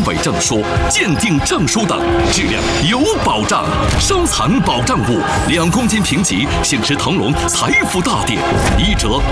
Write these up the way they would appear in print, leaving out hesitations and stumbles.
伪证书、鉴定证书等，质量有保障。收藏保障物2公斤评级，醒狮腾龙财富大典，1折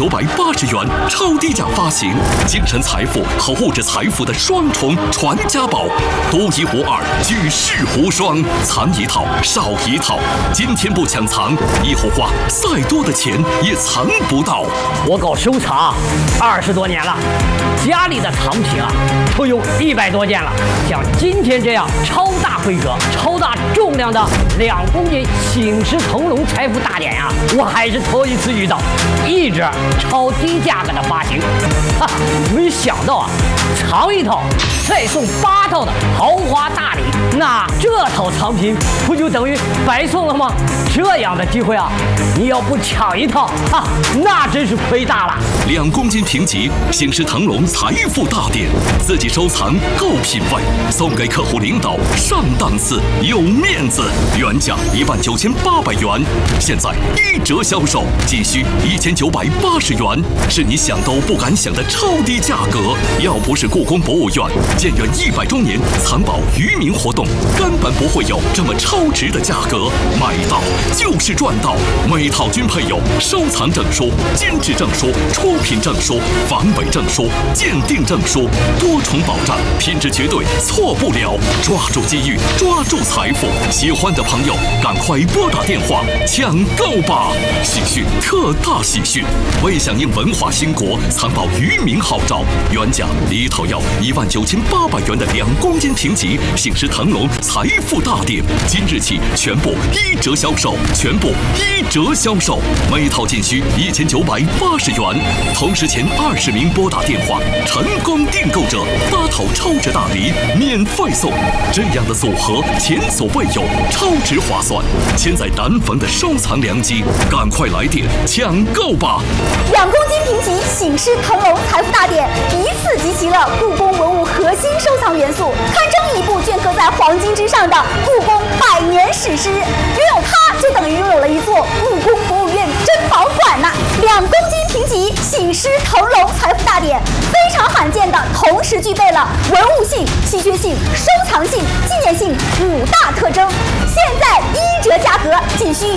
1980元，超低价发行，精神财富和物质财富的双重传家宝，独一无二，举世无双。藏一套少一套，今天不抢藏，以后花再多的钱也藏不到。 我搞收藏20多年了，家里的藏品啊都有100多件了。像今天这样超大规格、超大重量的2公斤醒狮腾龙财富大典呀，我还是头一次遇到1折超低价格的发行。没想到啊，藏一套再送8套的豪华大礼，那这套藏品不就等于白送了吗？这样的机会啊，你要不抢一套那真是亏大了。 2公斤评级，醒狮腾龙财富大典，自己收藏够品味，送给客户领导上档次有面子。原价19800元，现在1折销售，仅需1980元，是你想都不敢想的超低价格。要不是故宫博物院建园100周年藏宝于民活动，根本不会有这么超值的价格。买到就是赚到，每套均配有收藏证书、监制证书、出品证书、防伪证书、鉴定证书，多重保障，品质绝对错不了。抓住机遇，抓住财富，喜欢的朋友赶快拨打电话抢购吧！喜讯，特大喜讯！为响应文化兴国藏宝于民号召，原价一套要19800元的2公斤评级醒狮腾龙财富大典，今日起全部1折销售，全部1折销售，每套仅需1980元。同时前20名拨打电话成功订购者8套超值大礼免费送，这样的组合前所未有，超值划算，现在难逢的收藏良机，赶快来电抢购吧 ！2公斤评级醒狮腾龙财富大典，一次集齐了故宫文物核心收藏元素，堪称一部镌刻在黄金之上的故宫100年史诗。拥有它，就等于拥有了一座故宫博物院珍宝馆呐！2公斤评级醒狮腾龙财富大典，非常罕见的同时具备了文物性、稀缺性、收藏性、纪念性5大特征。现在1折价格仅需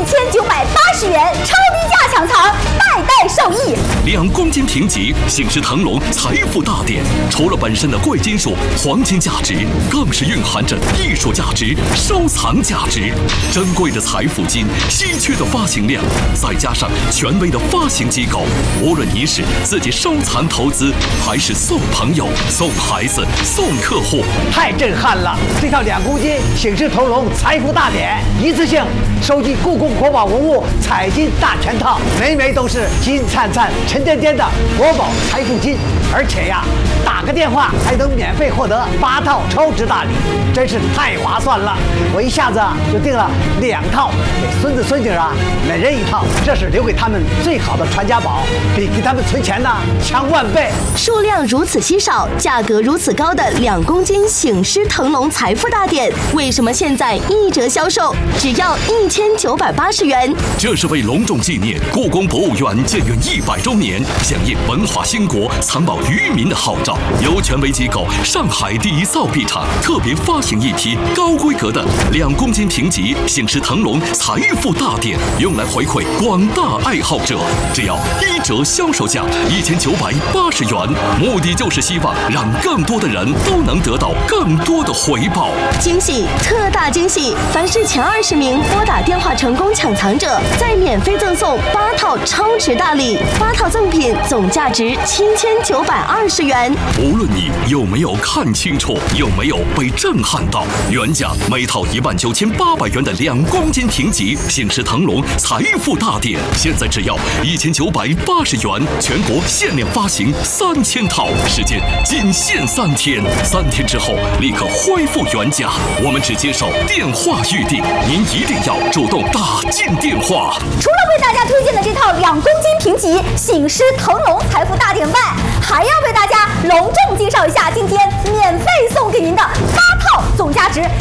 1980元，超低价抢藏，代代受益。 2公斤评级醒狮腾龙财富大典，除了本身的贵金属黄金价值，更是蕴含着艺术价值、收藏价值。珍贵的财富金，稀缺的发行量，再加上权威的发行机构，无论你是自己收藏投资，还是送朋友、送孩子、送客户， 太震撼了！这套2公斤醒狮腾龙财富大典，一次性收集故宫国宝文物彩金大全套，枚都是金灿灿、沉甸甸的国宝财富金，而且呀，打个电话还能免费获得8套超值大礼，真是太划算了！我一下子就订了2套，给孙子孙女啊每人1套，这是留给他们最好的传家宝，比给他们存钱呢强万倍。 数量如此稀少，价格如此高的2公斤醒狮腾龙财富大典，为什么现在1折销售只要1980元？ 这是为隆重纪念故宫博物院建园100周年，响应文化兴国藏宝于民的号召，由权威机构上海第一造币厂特别发行一批高规格的2公斤评级醒狮腾龙财富大典，用来回馈广大爱好者。只要1折销售价1980元，目的就是希望让更多的人都能得到更多的回报。 惊喜，特大惊喜！凡是前20名拨打电话成功抢藏者，再免费赠送8套超值大礼，8套赠品总价值7920元。 无论你有没有看清楚，有没有被震撼到，原价每套19800元的2公斤评级醒狮腾龙财富大典，现在只要1980元，全国限量发行3000套，时间仅限3天，3天之后立刻恢复原价。我们只接受电话预订，您一定要主动打进电话。 除了为大家推荐的这套2公斤评级醒狮腾龙财富大典外，还要为大家隆重介绍一下今天免费送给您的8套总价值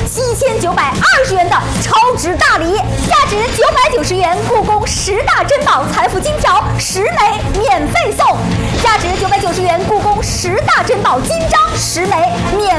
7920元的超值大礼，价值990元故宫10大珍宝财富金条10枚免费送，价值990元故宫10大珍宝金章10枚免